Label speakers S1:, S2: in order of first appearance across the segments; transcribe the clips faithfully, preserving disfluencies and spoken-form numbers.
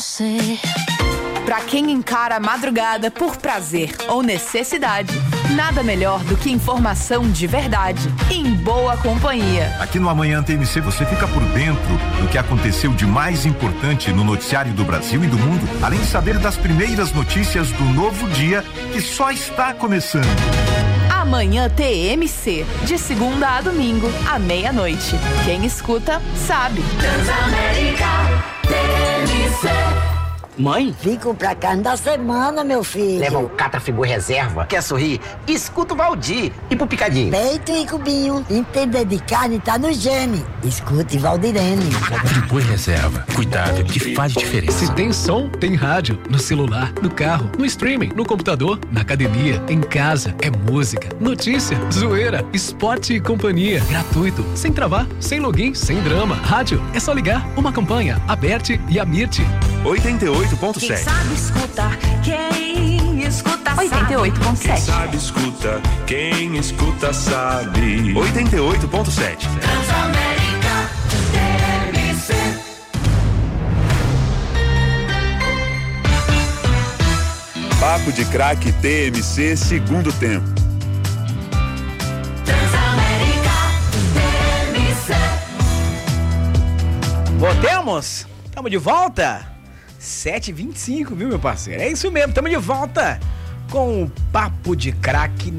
S1: Pra quem encara a madrugada por prazer ou necessidade, nada melhor do que informação de verdade em boa companhia.
S2: Aqui no Amanhã T M C você fica por dentro do que aconteceu de mais importante no noticiário do Brasil e do mundo, além de saber das primeiras notícias do novo dia que só está começando.
S1: Amanhã T M C, de segunda a domingo, à meia-noite. Quem escuta, sabe.
S3: Transamérica T M C.
S4: Mãe?
S5: Fico pra carne da semana, meu filho.
S4: Leva o Catrafigor Reserva. Quer sorrir? Escuta o Valdir. E pro Picadinho?
S5: Peito e cubinho. Entender de carne tá no gene. Escute Valdirene.
S6: Frigor Reserva. Cuidado que faz diferença.
S7: Se tem som, tem rádio. No celular, no carro, no streaming, no computador, na academia, em casa. É música, notícia, zoeira, esporte e companhia. Gratuito, sem travar, sem login, sem drama. Rádio, é só ligar. Uma campanha. Aberte e Amirte.
S2: oitenta e oito ponto sete.
S3: Quem sabe escutar, quem escuta sabe.
S1: oitenta e oito ponto sete.
S8: Quem sabe escuta, quem escuta sabe.
S2: oitenta e oito ponto sete.
S3: Transamérica T M C.
S8: Papo de Craque T M C, segundo tempo.
S3: Transamérica T M C.
S9: Voltemos? Estamos de volta? sete e vinte e cinco, viu, meu parceiro? É isso mesmo, estamos de volta com o Papo de Craque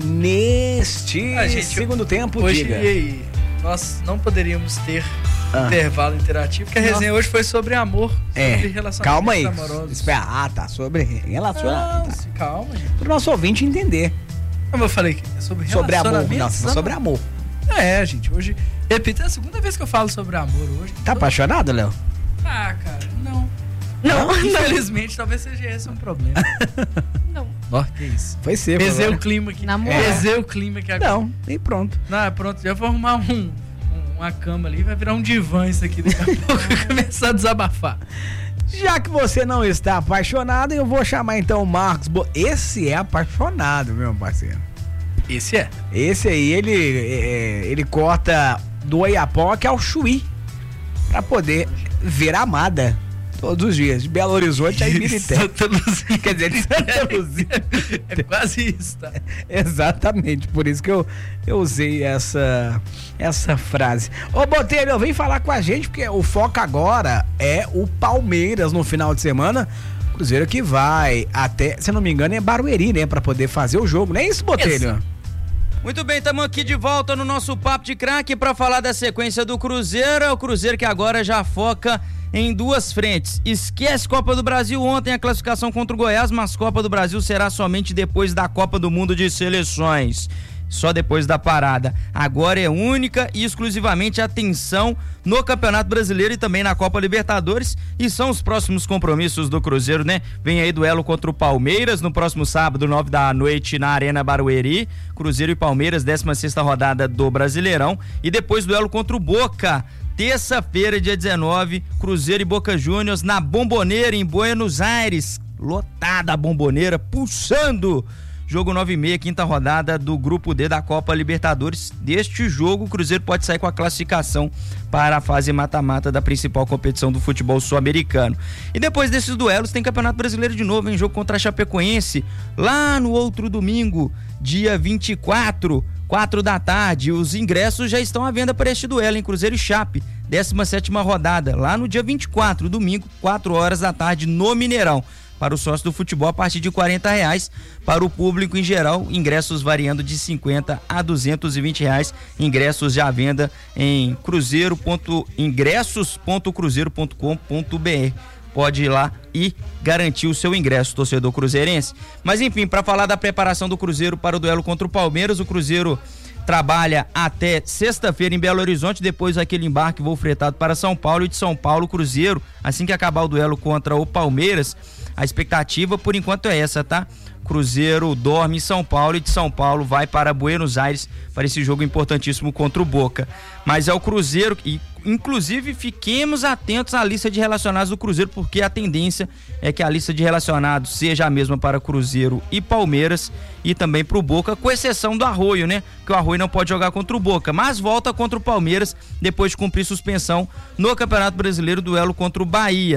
S9: neste
S10: ah, gente,
S9: segundo tempo.
S10: Hoje
S9: diga.
S10: Nós não poderíamos ter
S9: ah.
S10: intervalo interativo, porque a resenha Nossa. hoje foi sobre amor,
S9: é.
S10: sobre relacionamentos
S9: calma aí.
S10: amorosos.
S9: Espera, ah, tá, sobre relacionamentos.
S10: Tá. Calma, gente.
S9: Para o nosso ouvinte entender.
S10: Como eu falei, é sobre
S9: Sobre amor, não,
S10: não,
S9: sobre amor.
S10: É, gente, hoje, repito, é a segunda vez que eu falo sobre amor hoje.
S9: Tá apaixonado, Léo?
S10: Ah, cara, não. Não, não, infelizmente, talvez seja esse um problema. Não. Ó, que isso.
S9: Foi ser,
S10: Pesei o clima aqui.
S1: Namoro.
S10: Pesei o clima aqui agora.
S9: Não, e pronto.
S10: Não, pronto, já vou arrumar um, um, uma cama ali, vai virar um divã isso aqui daqui a pouco, começar a desabafar.
S9: Já que você não está apaixonado, eu vou chamar então o Marcos. Bo... Esse é apaixonado, meu parceiro.
S10: Esse é?
S9: Esse aí, ele, é, ele corta do Oiapoque ao Chuí pra poder ver a amada. Todos os dias, de Belo Horizonte a Ibirité. Quer dizer, de Santa Luzia.
S10: É quase isso, tá?
S9: Exatamente, por isso que eu, eu usei essa, essa frase. Ô, Botelho, vem falar com a gente, porque o foco agora é o Palmeiras no final de semana. Cruzeiro que vai até, se não me engano, é Barueri, né? Pra poder fazer o jogo, não é isso, Botelho?
S11: Isso. Muito bem, estamos aqui de volta no nosso Papo de Craque para falar da sequência do Cruzeiro. É o Cruzeiro que agora já foca em duas frentes. Esquece Copa do Brasil, ontem a classificação contra o Goiás, mas Copa do Brasil será somente depois da Copa do Mundo de Seleções. Só depois da parada. Agora é única e exclusivamente atenção no Campeonato Brasileiro e também na Copa Libertadores, e são os próximos compromissos do Cruzeiro, né? Vem aí duelo contra o Palmeiras no próximo sábado, nove da noite, na Arena Barueri. Cruzeiro e Palmeiras, décima sexta rodada do Brasileirão, e depois duelo contra o Boca. Terça-feira, dia dezenove, Cruzeiro e Boca Juniors na Bombonera, em Buenos Aires. Lotada a Bombonera, pulsando. Jogo nove e meia, quinta rodada do Grupo D da Copa Libertadores. Deste jogo, o Cruzeiro pode sair com a classificação para a fase mata-mata da principal competição do futebol sul-americano. E depois desses duelos, tem Campeonato Brasileiro de novo, em jogo contra a Chapecoense, lá no outro domingo, dia vinte e quatro, quatro da tarde. Os ingressos já estão à venda para este duelo, em Cruzeiro e Chape, décima sétima rodada, lá no dia vinte e quatro, domingo, quatro horas da tarde, no Mineirão. Para o sócio do futebol, a partir de quarenta reais. Para o público em geral, ingressos variando de cinquenta a duzentos e vinte reais. Ingressos já à venda em cruzeiro. ingressos ponto cruzeiro ponto com ponto br. Pode ir lá e garantir o seu ingresso, torcedor cruzeirense. Mas enfim, para falar da preparação do Cruzeiro para o duelo contra o Palmeiras, o Cruzeiro trabalha até sexta-feira em Belo Horizonte, depois aquele embarque, voo fretado para São Paulo, e de São Paulo, Cruzeiro, assim que acabar o duelo contra o Palmeiras, a expectativa por enquanto é essa, tá? Cruzeiro dorme em São Paulo e de São Paulo vai para Buenos Aires para esse jogo importantíssimo contra o Boca. Mas é o Cruzeiro, e inclusive fiquemos atentos à lista de relacionados do Cruzeiro, porque a tendência é que a lista de relacionados seja a mesma para Cruzeiro e Palmeiras e também para o Boca, com exceção do Arroio, né? Que o Arroio não pode jogar contra o Boca, mas volta contra o Palmeiras depois de cumprir suspensão no Campeonato Brasileiro, duelo contra o Bahia.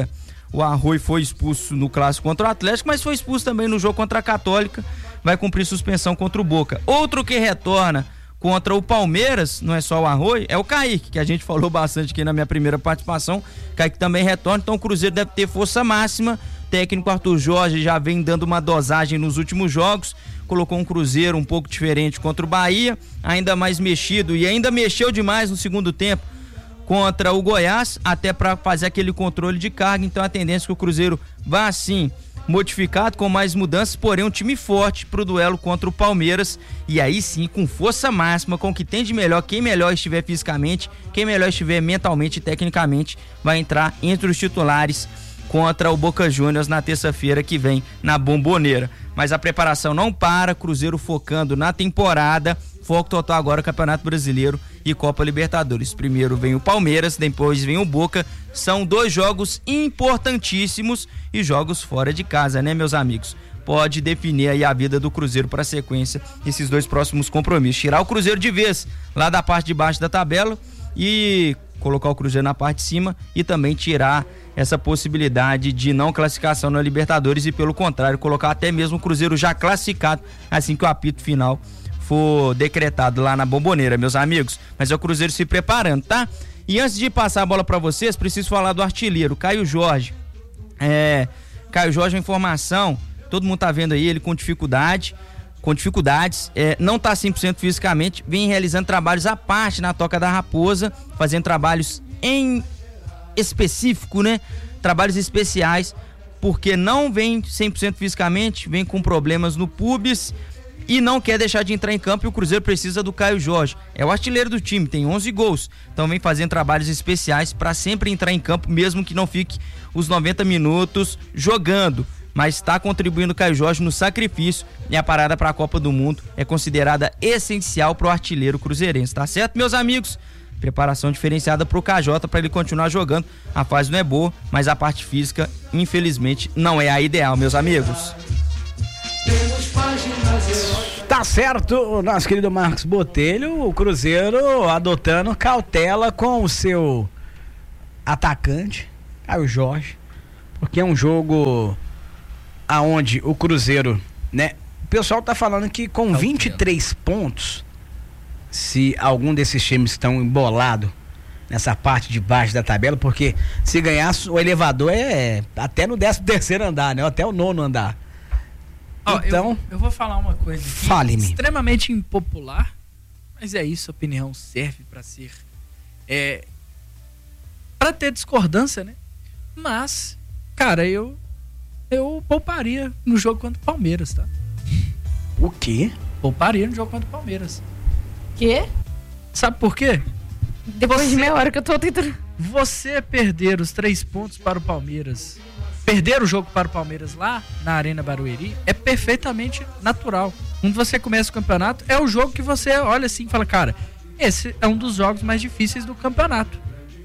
S11: O Arroio foi expulso no clássico contra o Atlético, mas foi expulso também no jogo contra a Católica. Vai cumprir suspensão contra o Boca. Outro que retorna contra o Palmeiras, não é só o Arroio, é o Kaique, que a gente falou bastante aqui na minha primeira participação. Kaique também retorna, então o Cruzeiro deve ter força máxima. O técnico Arthur Jorge já vem dando uma dosagem nos últimos jogos. Colocou um Cruzeiro um pouco diferente contra o Bahia, ainda mais mexido, e ainda mexeu demais no segundo tempo contra o Goiás, até para fazer aquele controle de carga. Então a tendência é que o Cruzeiro vá assim modificado, com mais mudanças, porém um time forte pro duelo contra o Palmeiras, e aí sim com força máxima, com o que tem de melhor. Quem melhor estiver fisicamente, quem melhor estiver mentalmente e tecnicamente, vai entrar entre os titulares contra o Boca Juniors na terça-feira que vem na Bomboneira. Mas a preparação não para, Cruzeiro focando na temporada, foco total agora Campeonato Brasileiro e Copa Libertadores. Primeiro vem o Palmeiras, depois vem o Boca. São dois jogos importantíssimos e jogos fora de casa, né, meus amigos? Pode definir aí a vida do Cruzeiro para a sequência, esses dois próximos compromissos. Tirar o Cruzeiro de vez lá da parte de baixo da tabela e colocar o Cruzeiro na parte de cima, e também tirar essa possibilidade de não classificação na Libertadores, e pelo contrário, colocar até mesmo o Cruzeiro já classificado assim que o apito final for decretado lá na Bomboneira, meus amigos. Mas é o Cruzeiro se preparando, tá? E antes de passar a bola para vocês, preciso falar do artilheiro, Caio Jorge. É, Caio Jorge, a informação, todo mundo tá vendo aí, ele com dificuldade, com dificuldades, é, não tá cem por cento fisicamente, vem realizando trabalhos à parte na Toca da Raposa, fazendo trabalhos em específico, né? Trabalhos especiais, porque não vem cem por cento fisicamente, vem com problemas no pubis e não quer deixar de entrar em campo, e o Cruzeiro precisa do Caio Jorge. É o artilheiro do time, tem onze gols, então vem fazendo trabalhos especiais para sempre entrar em campo, mesmo que não fique os noventa minutos jogando. Mas está contribuindo o Caio Jorge no sacrifício, e a parada para a Copa do Mundo é considerada essencial para o artilheiro cruzeirense, tá certo, meus amigos? Preparação diferenciada para o K J para ele continuar jogando. A fase não é boa, mas a parte física, infelizmente, não é a ideal, meus amigos.
S9: Tá certo, nosso querido Marcos Botelho. O Cruzeiro adotando cautela com o seu atacante, Caio Jorge, porque é um jogo aonde o Cruzeiro, né? O pessoal tá falando que com vinte e três pontos, se algum desses times estão embolados nessa parte de baixo da tabela, porque se ganhar o elevador é até no décimo terceiro andar, né? Até o nono andar.
S10: Oh,
S9: então,
S10: eu, eu vou falar uma coisa aqui,
S9: fale-me.
S10: Extremamente impopular, mas é isso, a opinião serve para ser é, para ter discordância, né? Mas, cara, eu eu pouparia no jogo contra o Palmeiras, tá?
S9: O quê?
S10: Pouparia no jogo contra o Palmeiras.
S12: Quê?
S10: Sabe por quê?
S12: Depois você, de meia hora que eu tô tentando.
S10: Você perder os três pontos para o Palmeiras, perder o jogo para o Palmeiras lá na Arena Barueri, é perfeitamente natural. Quando você começa o campeonato, é o jogo que você olha assim e fala, cara, esse é um dos jogos mais difíceis do campeonato.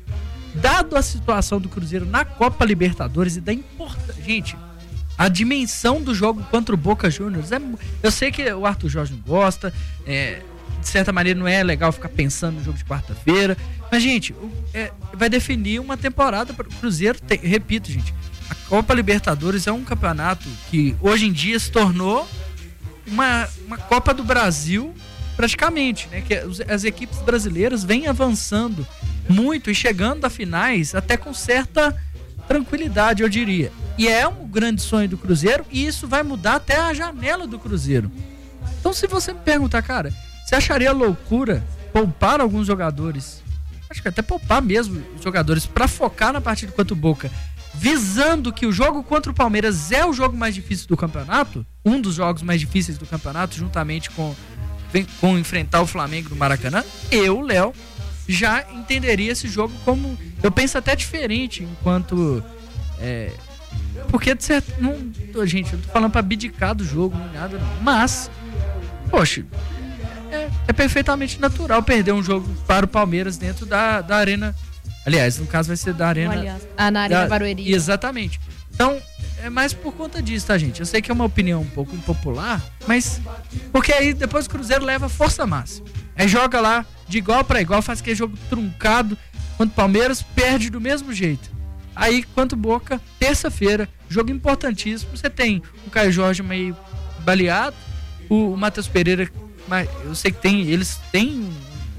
S10: Dado a situação do Cruzeiro na Copa Libertadores e da importância... Gente, a dimensão do jogo contra o Boca Juniors, é... eu sei que o Arthur Jorge não gosta, é... de certa maneira não é legal ficar pensando no jogo de quarta-feira, mas, gente, é... vai definir uma temporada para o Cruzeiro. Tem... Repito, gente, a Copa Libertadores é um campeonato que hoje em dia se tornou uma, uma Copa do Brasil praticamente, né? Que as equipes brasileiras vêm avançando muito e chegando a finais até com certa tranquilidade, eu diria. E é um grande sonho do Cruzeiro, e isso vai mudar até a janela do Cruzeiro. Então, se você me perguntar, cara, você acharia loucura poupar alguns jogadores? Acho que até poupar mesmo os jogadores para focar na partida contra o Boca, visando que o jogo contra o Palmeiras é o jogo mais difícil do campeonato, um dos jogos mais difíceis do campeonato, juntamente com, com enfrentar o Flamengo no Maracanã. Eu, Léo, já entenderia esse jogo como... Eu penso até diferente, enquanto... É, porque, de certo... Não, gente, eu não tô falando pra abdicar do jogo, nem nada, não. Mas, poxa, é, é perfeitamente natural perder um jogo para o Palmeiras dentro da, da arena... Aliás, no caso vai ser da arena...
S12: Aliás, ah, na Arena
S10: da,
S12: Barueri.
S10: Exatamente. Então, é mais por conta disso, tá, gente? Eu sei que é uma opinião um pouco impopular, mas... Porque aí depois o Cruzeiro leva força máxima. Aí joga lá de igual para igual, faz aquele jogo truncado contra o Palmeiras, perde do mesmo jeito. Aí, quanto Boca, terça-feira, jogo importantíssimo. Você tem o Caio Jorge meio baleado, o, o Matheus Pereira, mas eu sei que tem, eles têm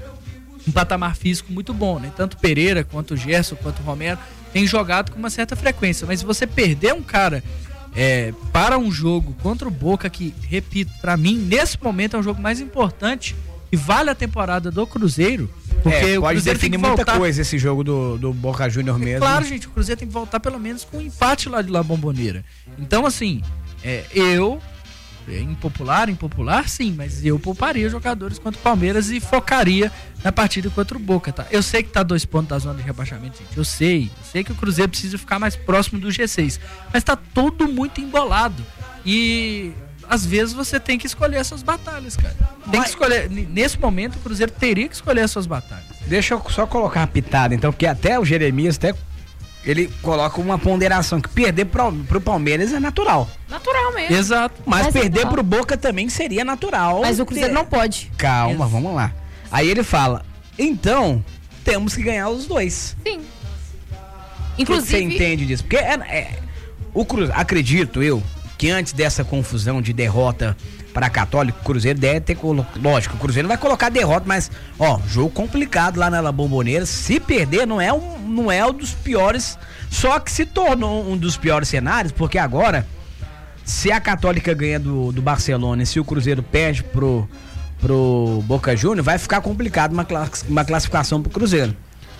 S10: um patamar físico muito bom, né? Tanto Pereira, quanto o Gerson, quanto o Romero, tem jogado com uma certa frequência. Mas se você perder um cara é, para um jogo contra o Boca, que, repito, para mim, nesse momento é o jogo mais importante e vale a temporada do Cruzeiro, porque
S9: é,
S10: o
S9: pode
S10: Cruzeiro tem que
S9: definir
S10: voltar...
S9: muita coisa esse jogo do, do Boca Júnior mesmo.
S10: É claro, gente, o Cruzeiro tem que voltar pelo menos com um empate lá de La Bombonera. Então, assim, é, eu, é, impopular, impopular, sim, mas eu pouparia jogadores contra o Palmeiras e focaria na partida contra o Boca, tá? Eu sei que tá dois pontos da zona de rebaixamento, gente, eu sei, eu sei que o Cruzeiro precisa ficar mais próximo do G seis, mas tá tudo muito embolado e... às vezes você tem que escolher as suas batalhas, cara. Tem que escolher. Nesse momento, o Cruzeiro teria que escolher as suas batalhas.
S9: Deixa eu só colocar uma pitada, então, porque até o Jeremias, até ele coloca uma ponderação que perder pro, pro Palmeiras é natural.
S12: Natural mesmo.
S9: Exato. Mas,
S12: Mas
S9: perder
S12: é
S9: pro Boca também seria natural.
S12: Mas o Cruzeiro
S9: ter...
S12: não pode.
S9: Calma, Isso. vamos lá. Aí ele fala, então, temos que ganhar os dois.
S12: Sim.
S9: Inclusive... O que você entende disso? Porque é, é, o Cruzeiro, acredito eu, que antes dessa confusão de derrota para Católico, o Cruzeiro deve ter colocado, lógico, o Cruzeiro não vai colocar derrota, mas, ó, jogo complicado lá na La Bombonera, se perder não é um, não é um dos piores, só que se tornou um dos piores cenários, porque agora, se a Católica ganha do, do Barcelona e se o Cruzeiro perde pro, pro Boca Júnior, vai ficar complicado uma, uma classificação pro Cruzeiro.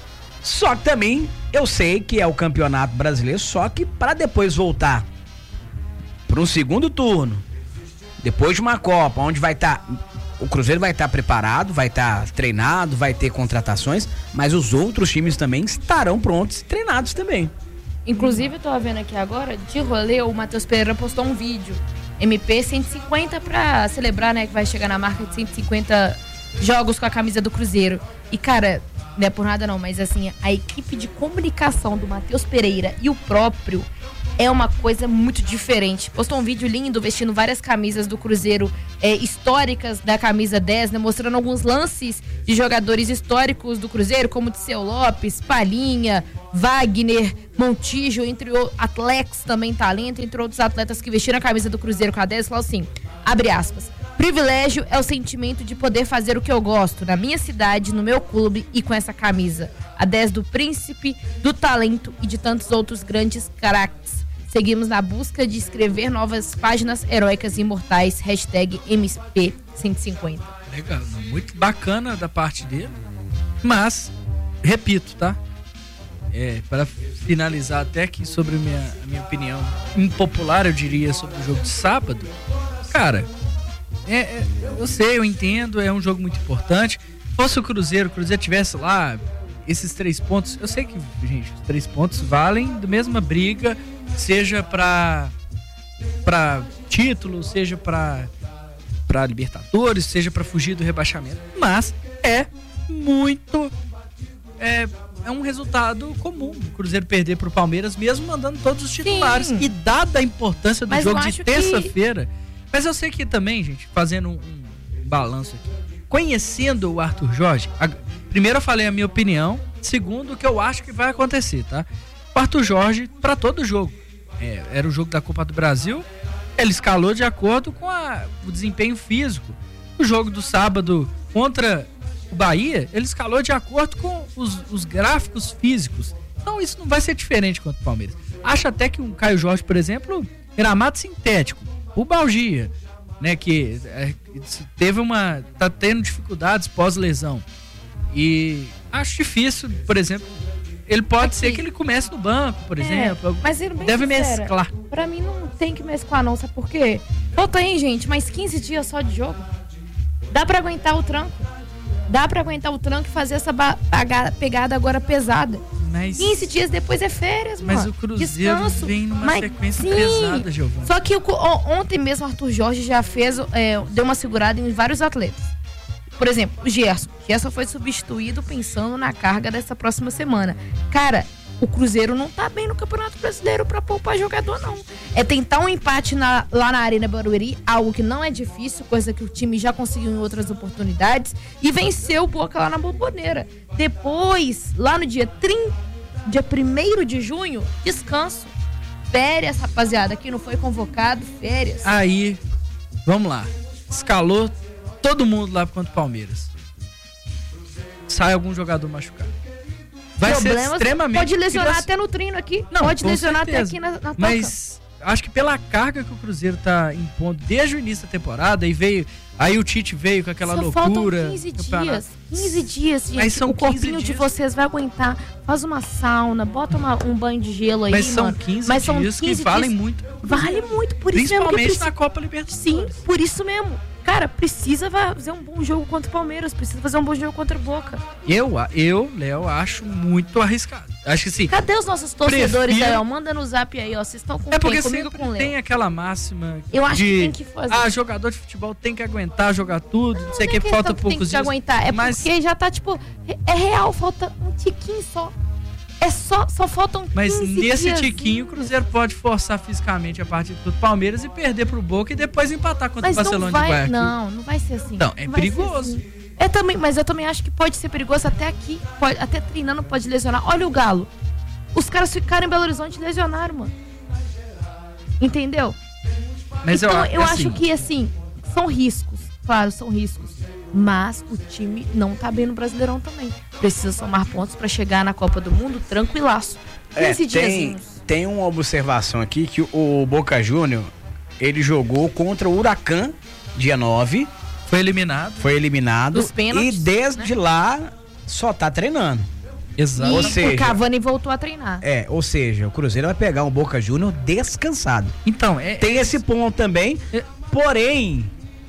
S9: Só que também, eu sei que é o Campeonato Brasileiro, só que para depois voltar para um segundo turno, depois de uma Copa, onde vai estar, tá, o Cruzeiro vai estar tá preparado, vai estar tá treinado, vai ter contratações, mas os outros times também estarão prontos e treinados também.
S12: Inclusive, eu tô vendo aqui agora, de rolê, o Matheus Pereira postou um vídeo, M P cento e cinquenta, pra celebrar, né, que vai chegar na marca de cento e cinquenta jogos com a camisa do Cruzeiro. E, cara, não é por nada não, mas assim, a equipe de comunicação do Matheus Pereira e o próprio é uma coisa muito diferente. Postou um vídeo lindo vestindo várias camisas do Cruzeiro é, históricas da camisa dez, né, mostrando alguns lances de jogadores históricos do Cruzeiro, como Diceu Lopes, Palhinha, Wagner, Montijo, entre outros, Atlex também talento, entre outros atletas que vestiram a camisa do Cruzeiro com a dez, falou assim, abre aspas, privilégio é o sentimento de poder fazer o que eu gosto, na minha cidade, no meu clube e com essa camisa. A dez do Príncipe, do talento e de tantos outros grandes craques. Seguimos na busca de escrever novas páginas heróicas e imortais. Hashtag M P cento e cinquenta.
S10: Legal, muito bacana da parte dele. Mas, repito, tá? É, para finalizar até aqui sobre a minha, a minha opinião impopular, eu diria, sobre o jogo de sábado. Cara, é, é, eu sei, eu entendo, é um jogo muito importante. Se fosse o Cruzeiro, o Cruzeiro tivesse lá esses três pontos, eu sei que, gente, os três pontos valem da mesma briga, seja para para título, seja para para Libertadores, seja para fugir do rebaixamento, mas é muito é, é um resultado comum o Cruzeiro perder pro Palmeiras, mesmo mandando todos os titulares. Sim. E dada a importância do mas jogo de terça-feira, que... mas eu sei que também, gente, fazendo um, um balanço aqui, conhecendo o Arthur Jorge, a, primeiro eu falei a minha opinião, segundo o que eu acho que vai acontecer, tá? O Arthur Jorge, para todo jogo, é, era o jogo da Copa do Brasil, ele escalou de acordo com a, o desempenho físico. O jogo do sábado contra o Bahia, ele escalou de acordo com os, os gráficos físicos. Então isso não vai ser diferente contra o Palmeiras. Acho até que o Caio Jorge, por exemplo, gramado sintético, o Balgia, né, que é, teve uma, tá tendo dificuldades pós-lesão. E acho difícil, por exemplo, ele pode Aqui. ser que ele comece no banco, por é, exemplo.
S12: Mas ele bem
S10: deve
S12: sincera,
S10: mesclar.
S12: Pra mim não tem que mesclar não, sabe por quê? Falta aí, gente, mais quinze dias só de jogo. Dá pra aguentar o tranco. Dá pra aguentar o tranco e fazer essa pegada agora pesada. Mas... quinze dias depois é férias,
S10: mas
S12: mano.
S10: Mas o Cruzeiro
S12: Descanso.
S10: vem numa
S12: mas,
S10: sequência
S12: sim.
S10: pesada, Giovana.
S12: Só que o, ontem mesmo o Arthur Jorge já fez, é, deu uma segurada em vários atletas. Por exemplo, o Gerson. Gerson foi substituído pensando na carga dessa próxima semana. Cara, o Cruzeiro não tá bem no Campeonato Brasileiro pra poupar jogador, não. É tentar um empate na, lá na Arena Barueri, algo que não é difícil, coisa que o time já conseguiu em outras oportunidades, e vencer o Boca lá na Bombonera. Depois, lá no dia trinta, dia primeiro de junho, descanso. Férias, rapaziada, que não foi convocado, férias.
S10: Aí, vamos lá. Escalou todo mundo lá contra o Palmeiras. Sai algum jogador machucado. Vai
S12: Problemas,
S10: ser extremamente...
S12: pode lesionar
S10: das...
S12: até no treino aqui.
S10: Não,
S12: pode
S10: com
S12: lesionar
S10: certeza.
S12: até aqui na, na toca.
S10: Mas acho que pela carga que o Cruzeiro tá impondo desde o início da temporada, e veio... Aí o Tite veio com aquela
S12: Só
S10: loucura.
S12: faltam quinze
S10: campeonato.
S12: dias. quinze dias, gente.
S10: Mas são
S12: o corpinho
S10: quinze
S12: de
S10: dias.
S12: vocês vai aguentar. Faz uma sauna, bota uma- um banho de gelo aí,
S10: Mas são
S12: mano.
S10: quinze
S12: Mas são
S10: dias que
S12: quinze
S10: valem
S12: dias.
S10: muito.
S12: Vale muito, por isso mesmo que
S10: Principalmente
S12: precisa...
S10: na Copa Libertadores.
S12: Sim, por isso mesmo. Cara, precisa fazer um bom jogo contra o Palmeiras, precisa fazer um bom jogo contra o Boca.
S10: Eu, eu, Léo, acho muito arriscado. Acho que assim.
S12: Cadê os nossos torcedores
S10: prefiro-
S12: aí, ó? Manda no zap aí, ó. Vocês estão com
S10: É porque
S12: quem? Comigo
S10: sempre
S12: com o Léo.
S10: tem aquela máxima.
S12: Eu acho
S10: de,
S12: que tem que fazer.
S10: Ah, jogador de futebol tem que aguentar jogar tudo, não, sei o
S12: Não é
S10: que,
S12: questão
S10: falta
S12: que tem
S10: poucos
S12: que
S10: dias.
S12: aguentar, é
S10: mas,
S12: porque já tá, tipo, é real, falta um tiquinho só. É só, só faltam
S10: mas
S12: quinze
S10: nesse
S12: dias.
S10: tiquinho, o Cruzeiro pode forçar fisicamente a partida contra o Palmeiras e perder pro Boca e depois empatar contra
S12: Mas
S10: o Barcelona
S12: não vai,
S10: de Guayaquil.
S12: não, não vai ser assim.
S10: Não, é
S12: vai
S10: perigoso.
S12: ser assim. É também, mas eu também acho que pode ser perigoso até aqui, pode, até treinando pode lesionar. Olha o Galo. Os caras ficaram em Belo Horizonte e lesionaram, mano. Entendeu?
S10: Mas
S12: então,
S10: eu,
S12: eu
S10: assim,
S12: acho que, assim, são riscos. Claro, são riscos. Mas o time não tá bem no Brasileirão também. Precisa somar pontos pra chegar na Copa do Mundo tranquilaço.
S9: É,
S12: quinze
S9: tem,
S12: diazinhos.
S9: tem uma observação aqui que o Boca Júnior, ele jogou contra o Huracan, dia nove.
S10: Foi eliminado.
S9: Foi eliminado.
S12: Dos pênaltis,
S9: e desde lá só tá treinando.
S10: Exato.
S12: E
S9: Ou seja,
S12: o Cavani voltou a treinar.
S9: É, ou seja, o Cruzeiro vai pegar um Boca Júnior descansado.
S10: Então, é,
S9: tem esse ponto também.
S10: É,
S9: porém,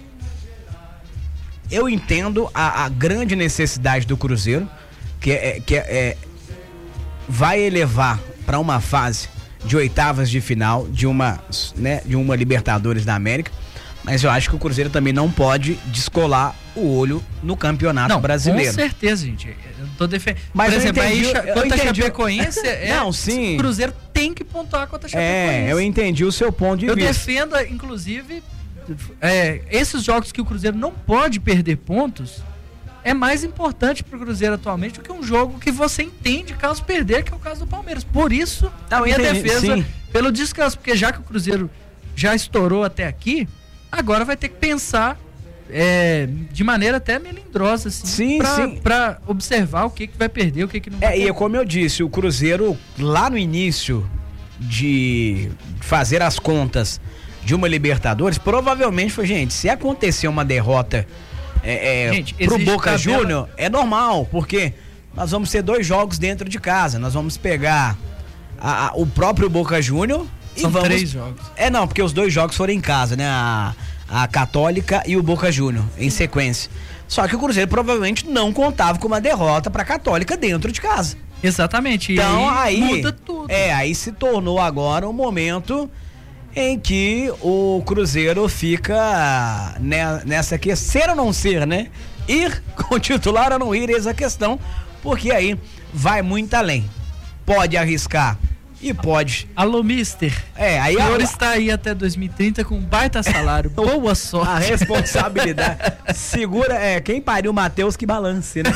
S9: eu entendo a, a grande necessidade do Cruzeiro, que é, que é, é vai elevar para uma fase de oitavas de final de uma, né, de uma Libertadores da América, mas eu acho que o Cruzeiro também não pode descolar o olho no Campeonato
S10: não,
S9: Brasileiro.
S10: Com certeza, gente. Eu tô defendendo.
S9: Mas
S10: Por
S9: eu
S10: exemplo,
S9: entendi,
S10: aí,
S9: eu
S10: quanto a
S9: entendi.
S10: Chapecoense, é,
S9: Não, sim.
S10: o Cruzeiro tem que pontuar contra a Chapecoense.
S9: É, eu entendi o seu ponto de
S10: eu
S9: vista.
S10: defendo, inclusive, é, esses jogos que o Cruzeiro não pode perder pontos é mais importante pro Cruzeiro atualmente do que um jogo que você entende caso perder, que é o caso do Palmeiras. Por isso, a
S9: Não,
S10: minha
S9: entendi,
S10: defesa
S9: sim.
S10: pelo descanso, porque já que o Cruzeiro já estourou até aqui, agora vai ter que pensar é, de maneira até melindrosa, assim,
S9: Sim,
S10: pra,
S9: sim.
S10: pra observar o que, que vai perder, o que, que não vai
S9: É, e
S10: perder.
S9: é como eu disse, o Cruzeiro, lá no início de fazer as contas de uma Libertadores, provavelmente foi, gente, se acontecer uma derrota é, é,
S10: Gente,
S9: pro
S10: existe
S9: Boca
S10: tabela-
S9: Júnior, é normal, porque nós vamos ter dois jogos dentro de casa, nós vamos pegar a- a- o próprio Boca Júnior e
S10: São
S9: vamos...
S10: três jogos.
S9: É, não, porque os dois jogos foram em casa, né? A, a Católica e o Boca Júnior, em sequência. Só que o Cruzeiro provavelmente não contava com uma derrota pra Católica dentro de casa.
S10: Exatamente. E
S9: Então aí,
S10: muda tudo.
S9: É, aí se tornou agora um momento em que o Cruzeiro fica ne- nessa aqui, ser ou não ser, né? Ir com o titular ou não ir, eis a questão, porque aí vai muito além. Pode arriscar e pode.
S10: Alô, mister.
S9: É, aí
S10: o senhor
S9: a-
S10: está aí até dois mil e trinta com um baita salário. Boa sorte.
S9: A responsabilidade. Segura, é, quem pariu o Matheus que balance, né?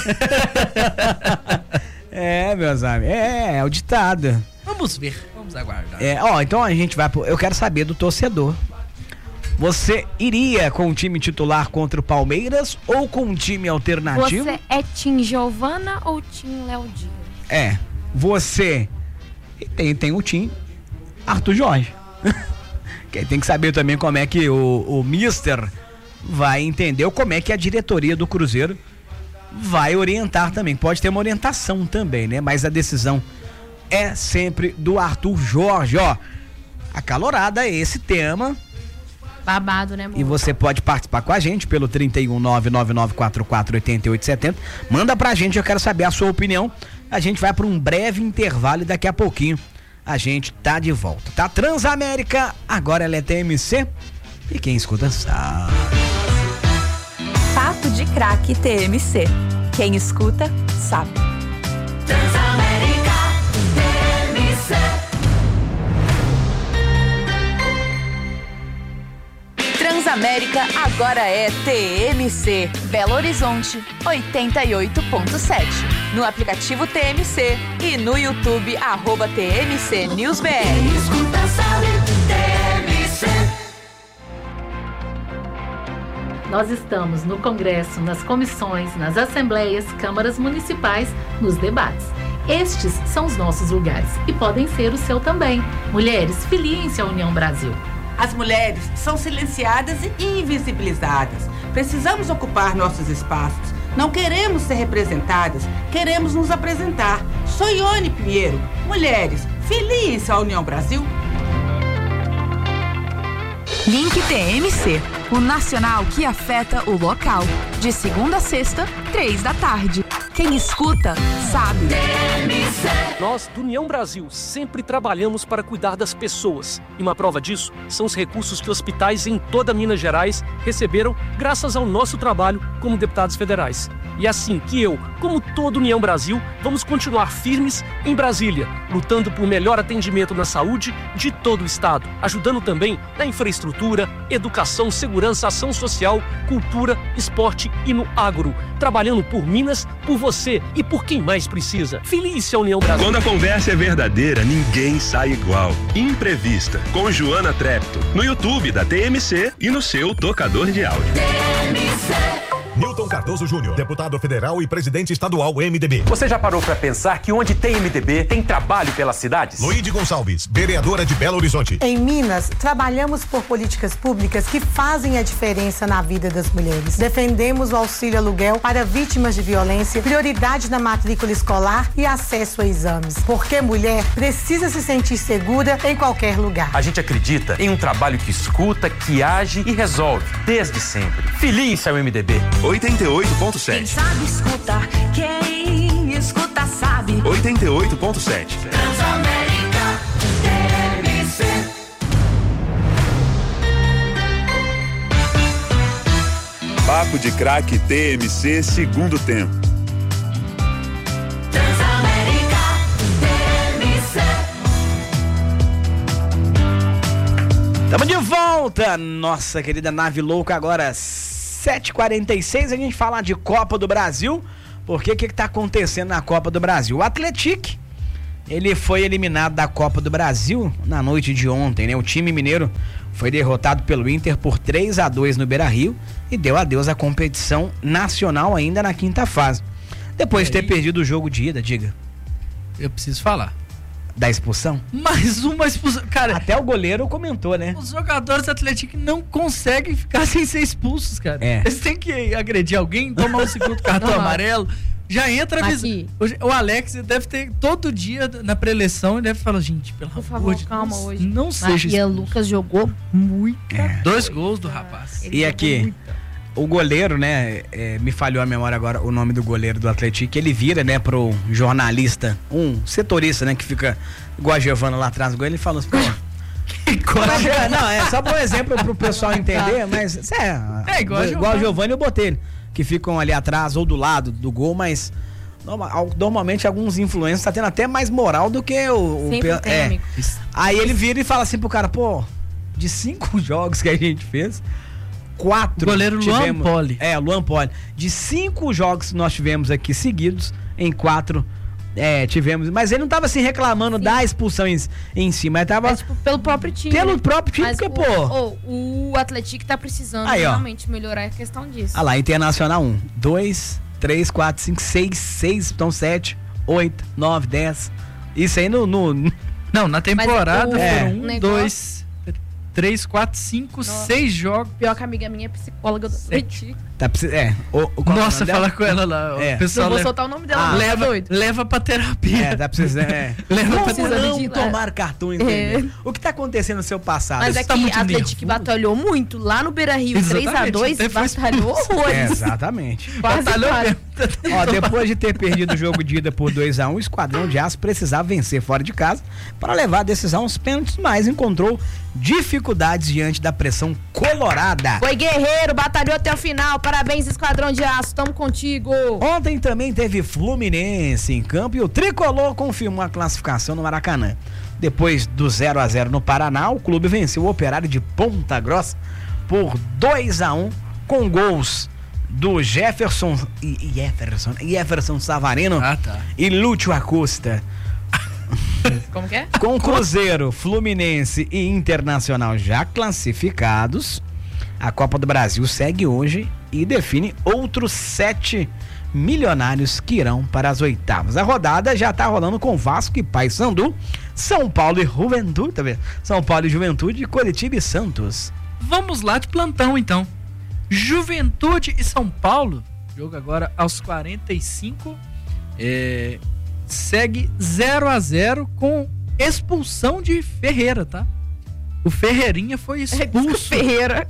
S9: É, meus amigos. É, é o ditado.
S10: Vamos ver, vamos aguardar.
S9: É, ó, então a gente vai pro, eu quero saber do torcedor. Você iria com o time titular contra o Palmeiras ou com um time alternativo?
S12: Você é Tim Giovana ou Tim Léo Dias?
S9: É, você e tem, tem o time Arthur Jorge. Que aí tem que saber também como é que o, o mister vai entender ou como é que a diretoria do Cruzeiro vai orientar também. Pode ter uma orientação também, né? Mas a decisão é sempre do Arthur Jorge, ó. Acalorada é esse tema.
S12: Babado, né, amor?
S9: E você pode participar com a gente pelo trinta e um, nove nove nove quatro quatro oito oito sete zero. Manda pra gente, eu quero saber a sua opinião. A gente vai para um breve intervalo e daqui a pouquinho a gente tá de volta, tá? Transamérica, agora ela é T M C e quem escuta sabe.
S1: Papo de Craque T M C. Quem escuta, sabe.
S3: Transamérica T M C.
S1: Transamérica agora é T M C. Belo Horizonte, oitenta e oito ponto sete. no aplicativo T M C e no YouTube, arroba T M C News B R.
S3: Quem escuta sabe, T M C.
S13: Nós estamos no Congresso, nas comissões, nas assembleias, câmaras municipais, nos debates. Estes são os nossos lugares e podem ser o seu também. Mulheres, filiem-se à União Brasil.
S14: As mulheres são silenciadas e invisibilizadas. Precisamos ocupar nossos espaços. Não queremos ser representadas, queremos nos apresentar. Sou Ione Pinheiro. Mulheres, filiem-se à União Brasil.
S1: Link T M C, o nacional que afeta o local. De segunda a sexta, três da tarde. Quem escuta, sabe.
S15: Nós, do União Brasil, sempre trabalhamos para cuidar das pessoas. E uma prova disso são os recursos que hospitais em toda Minas Gerais receberam graças ao nosso trabalho como deputados federais. E é assim que eu, como todo União Brasil, vamos continuar firmes em Brasília, lutando por melhor atendimento na saúde de todo o estado, ajudando também na infraestrutura, educação, segurança, ação social, cultura, esporte e no agro, trabalhando por Minas, por você e por quem mais precisa. Filie-se à União Brasil.
S8: Quando a conversa é verdadeira, ninguém sai igual. Imprevista, com Joana Trepto, no YouTube da T M C e no seu tocador de áudio.
S3: T M C.
S16: Newton Cardoso Júnior, deputado federal e presidente estadual M D B.
S17: Você já parou para pensar que onde tem M D B, tem trabalho pelas cidades?
S16: Luíde Gonçalves, vereadora de Belo Horizonte.
S18: Em Minas, trabalhamos por políticas públicas que fazem a diferença na vida das mulheres. Defendemos o auxílio aluguel para vítimas de violência, prioridade na matrícula escolar e acesso a exames. Porque mulher precisa se sentir segura em qualquer lugar.
S17: A gente acredita em um trabalho que escuta, que age e resolve, desde sempre. Filie-se ao M D B.
S8: oitenta e oito ponto
S3: Quem
S8: sete.
S3: sabe escutar, quem escuta sabe.
S8: oitenta e oito ponto sete.
S3: Transamérica, T M C.
S8: Papo de Craque T M C, segundo tempo.
S3: Transamérica, T M C.
S9: Tamo de volta, nossa querida nave louca, agora sete e quarenta e seis, a gente fala de Copa do Brasil, porque o que, que tá acontecendo na Copa do Brasil? O Atlético, ele foi eliminado da Copa do Brasil na noite de ontem, né? O time mineiro foi derrotado pelo Inter por três a dois no Beira-Rio e deu adeus à competição nacional ainda na quinta fase. Depois de ter perdido o jogo de ida, diga.
S10: Eu preciso falar.
S9: Da expulsão?
S10: Mais uma expulsão. Cara,
S9: até o goleiro comentou, né?
S10: Os jogadores do Atlético não conseguem ficar sem ser expulsos, cara.
S9: É.
S10: Eles têm que agredir alguém, tomar um segundo cartão
S12: Não,
S10: amarelo. Já entra avisando. O Alex deve ter todo dia na pré-eleição e deve falar, gente, pelo
S12: Por
S10: amor
S12: favor,
S10: de
S12: calma
S10: Deus,
S12: hoje.
S10: não seja
S12: E o Lucas jogou muito.
S9: É.
S10: Dois gols do rapaz.
S9: E aqui, o goleiro, né, é, me falhou a memória agora o nome do goleiro do Atlético, ele vira, né, pro jornalista, um setorista, né, que fica igual a Giovana lá atrás do gol, ele falou assim, pô... Mas, é, não, é só por exemplo pro pessoal entender, mas é,
S10: é igual,
S9: igual a Giovana e o Botelho, que ficam ali atrás ou do lado do gol, mas normal, normalmente alguns influencers tá tendo até mais moral do que o... o
S12: Sempre tem,
S9: é.
S12: amigo.
S9: Aí ele vira e fala assim pro cara, pô, de cinco jogos que a gente fez... Quatro.
S10: Goleiro Luan Poli.
S9: É, Luan Poli. De cinco jogos que nós tivemos aqui seguidos, em quatro é, tivemos. Mas ele não tava assim reclamando Sim. da expulsão em, em si, mas tava.
S12: Mas, tipo, pelo próprio time.
S9: Pelo
S12: né?
S9: próprio time,
S12: mas
S9: porque,
S12: o,
S9: pô.
S12: O, o Atlético tá precisando
S9: Aí,
S12: realmente melhorar a questão disso.
S9: Ah lá, Internacional um, dois, três, quatro, cinco, seis, seis, então sete, oito, nove, dez. Isso aí no. no...
S10: Não, na temporada
S12: o,
S10: é.
S12: o
S10: um,
S12: negócio...
S10: dois. três, quatro, cinco, seis jogos.
S12: Pior que a amiga minha é psicóloga do Atlético.
S9: Tá, é, o, o,
S10: Nossa, fala com ela lá.
S9: É.
S10: O pessoal
S12: não vou
S10: leva,
S12: soltar o nome dela,
S10: ah,
S12: não,
S10: leva,
S12: tá doido.
S10: leva pra terapia.
S9: É, tá precisando. É.
S10: leva
S9: Como
S10: pra terapia.
S9: não tomar cartões, é. O que tá acontecendo no seu passado?
S12: Mas é
S9: tá
S12: que a Atlético batalhou muito lá no Beira-Rio, três a dois, batalhou horrores.
S9: É, exatamente.
S12: Quase
S9: Ó, depois de ter perdido o jogo de ida por dois a um, o Esquadrão de Aço precisava vencer fora de casa para levar a decisão aos pênaltis, mas encontrou dificuldades diante da pressão colorada.
S12: Foi guerreiro, batalhou até o final. Parabéns, Esquadrão de Aço, tamo contigo.
S9: Ontem também teve Fluminense em campo e o Tricolor confirmou a classificação no Maracanã. Depois do zero a zero no Paraná, o clube venceu o Operário de Ponta Grossa por dois a um com gols do Jefferson e Jefferson, Jefferson Savarino
S10: ah, tá.
S9: e Lúcio Acosta.
S12: Como que é?
S9: Com Cruzeiro, Fluminense e Internacional já classificados, a Copa do Brasil segue hoje e define outros sete milionários que irão para as oitavas. A rodada já está rolando com Vasco e Paysandu, São Paulo e Juventude, tá vendo? São Paulo e Juventude, Coritiba e Santos.
S10: Vamos lá de plantão então. Juventude e São Paulo, jogo agora aos quarenta e cinco, é, segue zero a zero com expulsão de Ferreira, tá? O Ferreirinha foi expulso.
S12: Ferreira.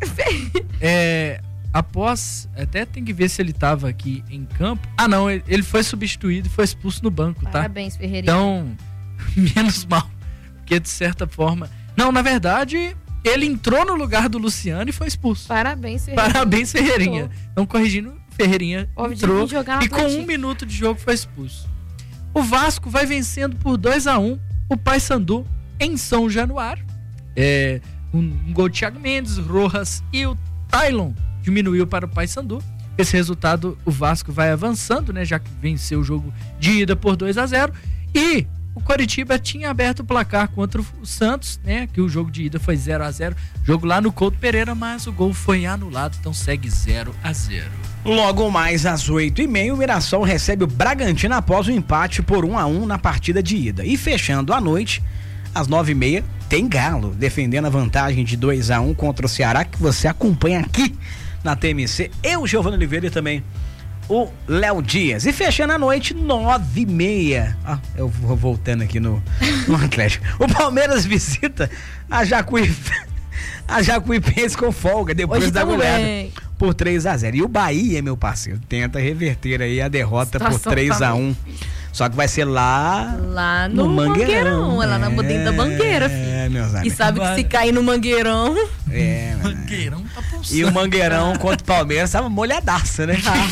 S10: É, após, até tem que ver se ele tava aqui em campo. Ah não, ele foi substituído e foi expulso no banco, tá?
S12: Parabéns, Ferreirinha.
S10: Então, menos mal, porque de certa forma... Não, na verdade... Ele entrou no lugar do Luciano e foi expulso.
S12: Parabéns, Ferreirinha.
S10: Parabéns, Ferreirinha. Então, corrigindo, Ferreirinha
S12: Óbvio,
S10: entrou
S12: jogar
S10: e com um minuto de jogo foi expulso. O Vasco vai vencendo por dois a um o Paysandu em São Januário. É, um, um gol de Thiago Mendes, Rojas e o Tylon diminuiu para o Paysandu. Esse resultado, o Vasco vai avançando, né? Já que venceu o jogo de ida por dois a zero. E o Coritiba tinha aberto o placar contra o Santos, né? Que o jogo de ida foi zero a zero. Jogo lá no Couto Pereira, mas o gol foi anulado, então segue zero a zero.
S9: Logo mais às oito e meia, o Mirassol recebe o Bragantino após o empate por um a um na partida de ida. E fechando a noite, às nove e meia, tem Galo, defendendo a vantagem de dois a um contra o Ceará, que você acompanha aqui na T M C. Eu, Giovanni Oliveira e também o Léo Dias. E fechando a noite, nove e meia. Ah, eu vou voltando aqui no, no Atlético. O Palmeiras visita a Jacuí, a Jacuipense com folga, depois
S12: Hoje
S9: da goleada
S12: bem.
S9: por três a zero. E o Bahia, meu parceiro, tenta reverter aí a derrota
S12: Situação
S9: por três a um. Só que vai ser lá
S12: Lá no,
S9: no
S12: Mangueirão.
S9: Mangueirão.
S12: É lá na dentro da Mangueira, filho.
S9: É, meus amigos.
S12: E sabe que se cair no Mangueirão...
S9: É,
S10: Mangueirão tá pulsando.
S9: E o Mangueirão contra o Palmeiras tava molhadaça, né?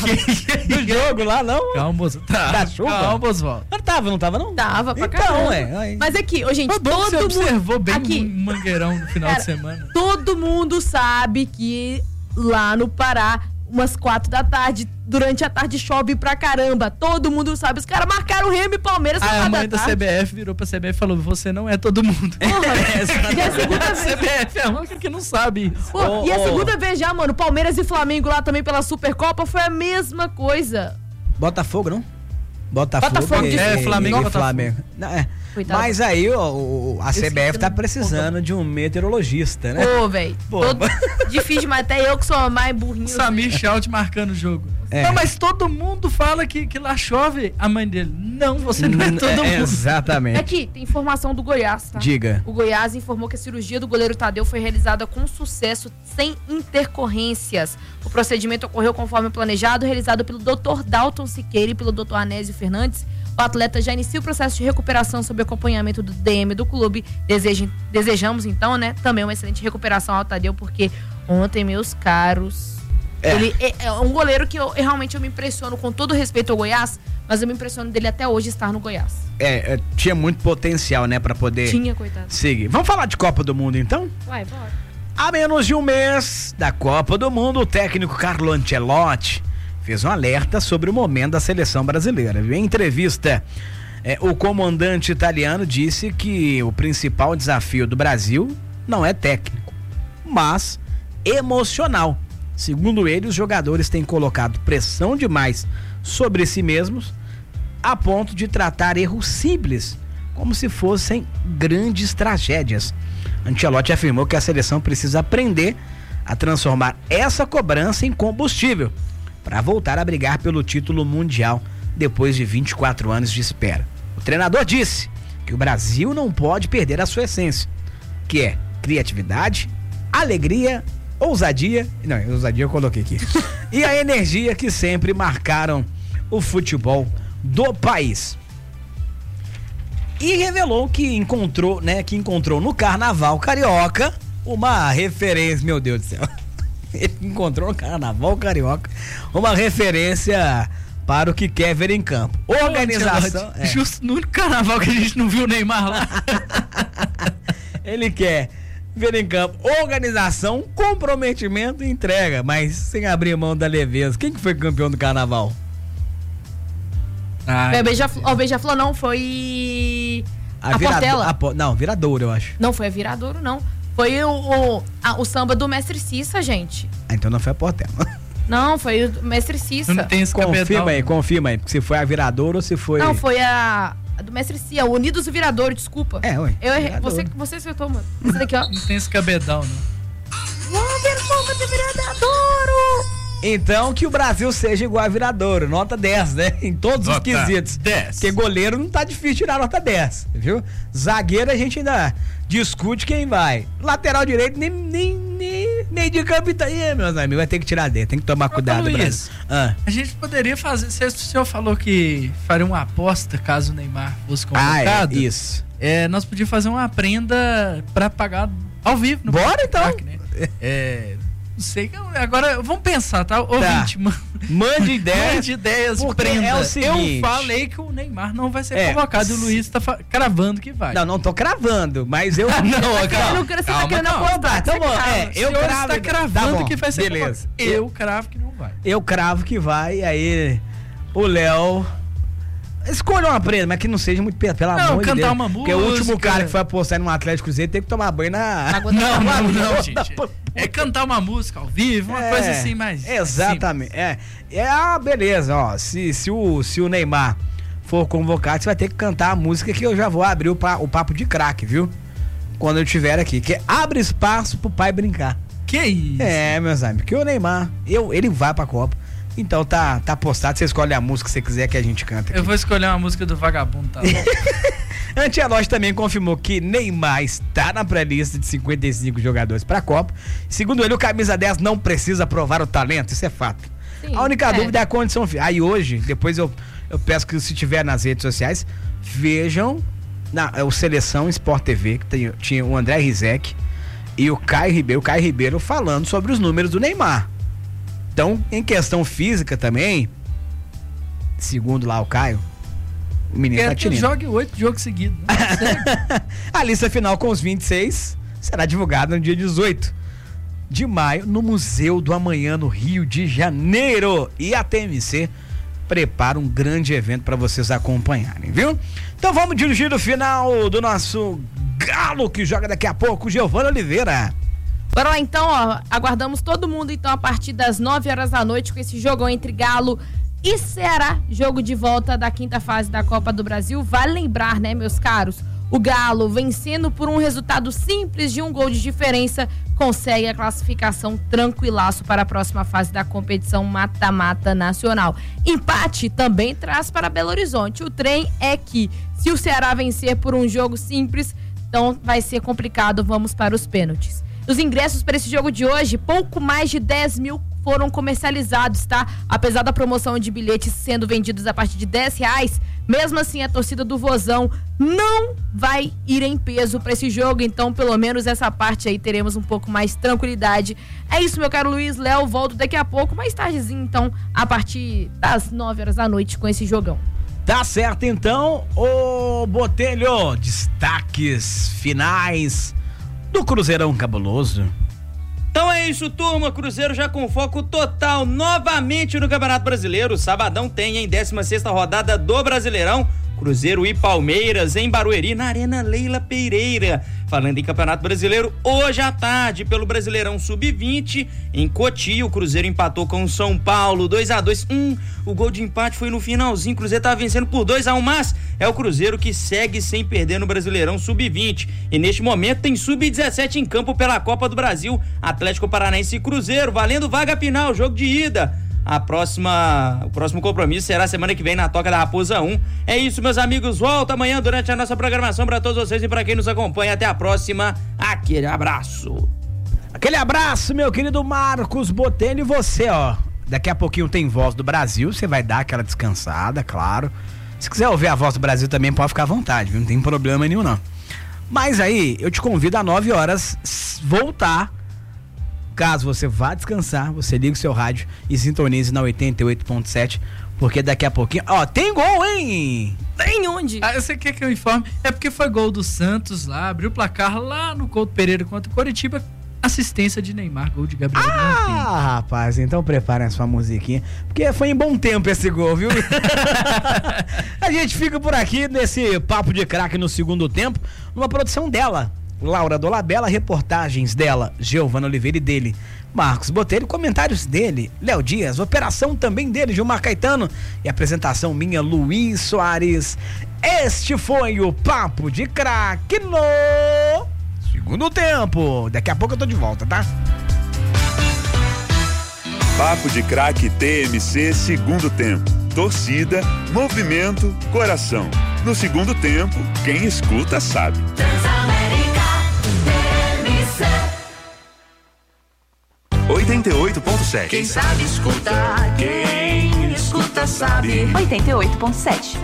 S9: Do jogo lá, não?
S10: Calma, moço. Tá.
S9: Da chuva?
S10: Calma, Oswaldo.
S9: Não tava, não tava, não?
S12: Tava pra
S9: Então,
S12: caramba.
S9: é.
S12: Mas aqui, ô, gente,
S10: Foi bom que
S12: todo
S10: você
S12: mundo...
S10: observou bem
S12: aqui,
S10: o Mangueirão no final
S12: cara,
S10: de semana.
S12: Todo mundo sabe que lá no Pará, umas quatro da tarde, durante a tarde chove pra caramba. Todo mundo sabe. Os caras marcaram Remo e Palmeiras
S10: Aí a
S12: da
S10: mãe da
S12: tarde.
S10: C B F virou pra C B F e falou: você não é todo mundo.
S12: Porra,
S10: É,
S12: e a segunda
S10: a
S12: vez...
S10: C B F é a única que não sabe isso.
S12: Pô,
S9: Ô,
S12: e a
S9: ô.
S12: segunda vez já, mano, Palmeiras e Flamengo lá também pela Supercopa foi a mesma coisa.
S9: Botafogo, não? Botafogo.
S12: Botafogo,
S9: e,
S12: desculpa.
S10: É, Flamengo
S9: e
S10: e Botafogo.
S9: Flamengo. Não, é.
S12: Coitado.
S9: Mas aí, ó, o- a C B F
S12: esqueci
S9: tá
S12: do-
S9: precisando de um meteorologista, né?
S12: Ô, velho.
S9: Pô.
S12: Difícil demais. Até eu que sou mais burrinho.
S10: Samir Schaut marcando o jogo.
S9: É.
S10: Não, mas todo mundo fala que, que lá chove. A mãe dele: não, você não é todo
S9: É,
S10: mundo.
S9: exatamente.
S12: Aqui, tem informação do Goiás, tá?
S9: Diga.
S12: O Goiás informou que a cirurgia do goleiro Tadeu foi realizada com sucesso, sem intercorrências. O procedimento ocorreu conforme planejado, realizado pelo doutor Dalton Siqueira e pelo doutor Anésio Fernandes. O atleta já inicia o processo de recuperação sob acompanhamento do D M do clube. Desejem, desejamos, então, né, também uma excelente recuperação ao Tadeu, porque ontem, meus caros,
S9: É.
S12: ele é, é um goleiro que eu, eu realmente eu me impressiono, com todo respeito ao Goiás, mas eu me impressiono dele até hoje estar no Goiás.
S9: É, é, tinha muito potencial, né, pra poder
S12: Tinha, coitado.
S9: seguir. Vamos falar de Copa do Mundo, então?
S12: Vai, bora.
S9: A menos de um mês da Copa do Mundo, o técnico Carlo Ancelotti fez um alerta sobre o momento da seleção brasileira. Em entrevista, eh, o comandante italiano disse que o principal desafio do Brasil não é técnico, mas emocional. Segundo ele, os jogadores têm colocado pressão demais sobre si mesmos, a ponto de tratar erros simples como se fossem grandes tragédias. Ancelotti afirmou que a seleção precisa aprender a transformar essa cobrança em combustível para voltar a brigar pelo título mundial depois de vinte e quatro anos de espera. O treinador disse que o Brasil não pode perder a sua essência, que é criatividade, alegria, ousadia, não, ousadia eu coloquei aqui, e a energia que sempre marcaram o futebol do país. E revelou que encontrou, né, que encontrou no Carnaval Carioca uma referência, meu Deus do céu. Ele encontrou no Carnaval Carioca uma referência para o que quer ver em campo. Organização.
S10: É. Justo no único carnaval que a gente não viu o Neymar lá.
S9: Ele quer Vendo em campo, organização, comprometimento e entrega, mas sem abrir mão da leveza. Quem que foi campeão do carnaval?
S12: Ai, o Beija-Flor, o Beija-Flor não, foi a, a
S9: virado,
S12: Portela.
S9: A, não, Viradouro, eu acho.
S12: Não foi a Viradouro, não. Foi o, o, a, o samba do Mestre Cissa, gente.
S9: Ah, então não foi a Portela.
S12: Não, foi o Mestre Cissa.
S10: Não tem esse
S9: confirma
S10: cabedal,
S9: aí,
S10: não.
S9: confirma aí, se foi a Viradouro ou se foi...
S12: Não, foi a, a do Mestre Cissa, o Unidos do Viradouro, desculpa.
S9: É, ué.
S12: Eu errei, você, você acertou, mano. Esse daqui, ó.
S10: Não tem esse cabedal, não.
S12: Vamos ver como do Viradouro!
S9: Então que o Brasil seja igual a Viradouro, nota dez, né? Em todos
S6: Nota
S9: os quesitos.
S6: dez.
S9: Porque goleiro não tá difícil tirar nota dez, viu? Zagueiro a gente ainda discute quem vai. Lateral direito nem, nem, nem, nem de campo tá aí, meus amigos. Vai ter que tirar dele, tem que tomar cuidado,
S10: Luiz,
S9: Brasil. Ah.
S10: A gente poderia fazer, se o senhor falou que faria uma aposta caso o Neymar fosse convocado.
S9: Ah, é, isso.
S10: É, nós podíamos fazer uma prenda pra pagar ao vivo. No
S9: Bora então.
S10: Crack, né? É... Não sei, agora vamos pensar, tá? Ouvinte,
S9: tá. Mande ideias.
S10: Mande ideias,
S9: porque
S10: prenda.
S9: é o seguinte,
S10: eu falei que o Neymar não vai ser
S9: é,
S10: convocado e o Luiz tá cravando que vai.
S9: Não, não tô cravando, mas eu...
S10: não,
S12: Você
S10: calma,
S12: não, você
S10: calma,
S12: tá querendo
S10: calma.
S12: apostar.
S9: Então, bom, é, eu
S10: cravo.
S9: cravo...
S10: Tá cravando
S9: tá bom,
S10: que vai ser
S9: beleza.
S10: convocado. Eu cravo que não vai.
S9: Eu cravo que vai, e aí o Léo... Escolha uma prenda, mas que não seja muito, pelo amor de Deus.
S10: Não, cantar uma
S9: Porque o último
S10: música.
S9: cara que foi apostar no Atlético Cruzeiro tem que tomar banho na...
S10: Não, não, não, gente. É cantar uma música ao vivo, uma
S9: É,
S10: coisa assim mais...
S9: Exatamente. É, é ah, beleza, ó. Se, se, o, se o Neymar for convocado, você vai ter que cantar a música que eu já vou abrir o, pa, o papo de craque, viu? Quando eu estiver aqui. Que é Abre Espaço pro Pai Brincar.
S10: Que isso?
S9: É, meus amigos. Porque o Neymar, eu, ele vai pra Copa. Então tá, tá postado, você escolhe a música que você quiser que a gente canta aqui.
S10: Eu vou escolher uma música do Vagabundo, tá?
S9: Antelote também confirmou que Neymar está na pré-lista de cinquenta e cinco jogadores para a Copa. Segundo ele, o camisa dez não precisa provar o talento, isso é fato.
S12: Sim,
S9: a única
S12: é.
S9: dúvida é a condição física. Aí hoje, depois eu, eu peço que se tiver nas redes sociais, vejam na, o Seleção Sport T V, que tem, tinha o André Rizek e o Caio Ribeiro, o Caio Ribeiro falando sobre os números do Neymar. Então, em questão física também, segundo lá o Caio, o menino
S10: Quero
S9: tá
S10: que ele
S9: tirando.
S10: jogue oito jogos seguidos.
S9: A lista final com os vinte e seis será divulgada no dia dezoito de maio no Museu do Amanhã, no Rio de Janeiro. E a T M C prepara um grande evento para vocês acompanharem, viu? Então vamos dirigir o final do nosso Galo, que joga daqui a pouco, Giovana Oliveira.
S12: Bora lá então, ó, aguardamos todo mundo então a partir das nove horas da noite com esse jogão entre Galo e Ceará, jogo de volta da quinta fase da Copa do Brasil. Vale lembrar, né, meus caros, o Galo, vencendo por um resultado simples de um gol de diferença, consegue a classificação tranquilaço para a próxima fase da competição mata-mata nacional. Empate também traz para Belo Horizonte. O trem é que, se o Ceará vencer por um jogo simples, então vai ser complicado, vamos para os pênaltis. Os ingressos para esse jogo de hoje, pouco mais de dez mil foram comercializados, tá? Apesar da promoção de bilhetes sendo vendidos a partir de dez reais, mesmo assim a torcida do Vozão não vai ir em peso para esse jogo, então pelo menos essa parte aí teremos um pouco mais tranquilidade. É isso, meu caro Luiz, Léo, volto daqui a pouco, mais tardezinho, então, a partir das nove horas da noite com esse jogão.
S9: Tá certo, então, ô Botelho, destaques finais do Cruzeirão Cabuloso.
S11: Então é isso, turma. Cruzeiro já com foco total novamente no Campeonato Brasileiro. Sabadão tem em décima sexta rodada do Brasileirão. Cruzeiro e Palmeiras em Barueri, na Arena Leila Pereira. Falando em Campeonato Brasileiro, hoje à tarde, pelo Brasileirão sub vinte, em Cotia, o Cruzeiro empatou com o São Paulo, dois a dois. Hum, o gol de empate foi no finalzinho, o Cruzeiro tava vencendo por dois a um, mas é o Cruzeiro que segue sem perder no Brasileirão sub vinte. E neste momento tem sub dezessete em campo pela Copa do Brasil, Atlético Paranaense e Cruzeiro, valendo vaga final, jogo de ida. A próxima, o próximo compromisso será semana que vem na Toca da Raposa um. É isso, meus amigos. Volta amanhã durante a nossa programação para todos vocês e para quem nos acompanha. Até a próxima. Aquele abraço.
S9: Aquele abraço, meu querido Marcos Botelho. E você, ó, daqui a pouquinho tem Voz do Brasil. Você vai dar aquela descansada, claro. Se quiser ouvir a Voz do Brasil também, pode ficar à vontade, viu? Não tem problema nenhum, não. Mas aí, eu te convido às nove horas voltar. Caso você vá descansar, você liga o seu rádio e sintonize na oitenta e oito ponto sete porque daqui a pouquinho... Ó, tem gol, hein?
S12: Tem onde?
S10: Ah, você quer que eu informe? É porque foi gol do Santos lá, abriu o placar lá no Couto Pereira contra o Coritiba. Assistência de Neymar, gol de Gabriel.
S9: Ah, rapaz, então preparem a sua musiquinha, porque foi em bom tempo esse gol, viu? A gente fica por aqui nesse papo de craque no segundo tempo, numa produção dela, Laura Dolabella, reportagens dela, Giovana Oliveira e dele, Marcos Botelho, comentários dele, Léo Dias, operação também dele, Gilmar Caetano, e apresentação minha, Luiz Soares. Este foi o Papo de Craque no segundo tempo. Daqui a pouco eu tô de volta, tá?
S19: Papo de Craque T M C segundo tempo. Torcida, movimento, coração. No segundo tempo, quem escuta sabe.
S3: Transamérica T M C
S19: oitenta e oito ponto sete.
S3: Quem sabe escuta, quem escuta sabe.
S1: oitenta e oito ponto sete.